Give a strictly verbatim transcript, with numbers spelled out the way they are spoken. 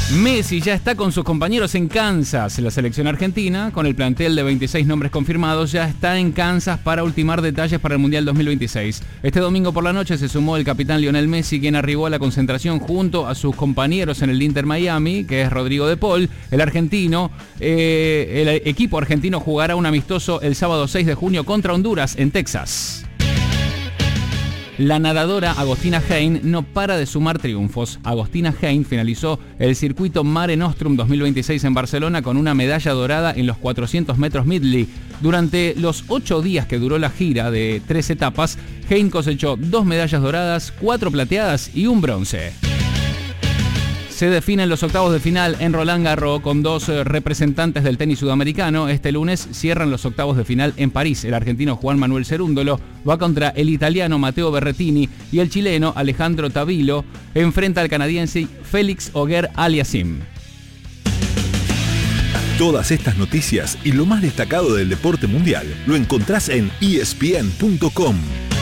Messi ya está con sus compañeros en Kansas. La selección argentina, con el plantel de veintiséis nombres confirmados, ya está en Kansas para ultimar detalles para el Mundial dos mil veintiséis. Este domingo por la noche se sumó el capitán Lionel Messi, quien arribó a la concentración junto a sus compañeros en el Inter Miami, que es Rodrigo de Paul. El argentino, eh, el equipo argentino jugará un amistoso el sábado seis de junio contra Honduras en Texas. La nadadora Agostina Hein no para de sumar triunfos. Agostina Hein finalizó el circuito Mare Nostrum dos mil veintiséis en Barcelona con una medalla dorada en los cuatrocientos metros medley. Durante los ocho días que duró la gira de tres etapas, Hein cosechó dos medallas doradas, cuatro plateadas y un bronce. Se definen los octavos de final en Roland Garros con dos representantes del tenis sudamericano. Este lunes cierran los octavos de final en París. El argentino Juan Manuel Cerúndolo va contra el italiano Matteo Berrettini y el chileno Alejandro Tavilo enfrenta al canadiense Félix Auger-Aliassime. Todas estas noticias y lo más destacado del deporte mundial lo encontrás en E S P N punto com.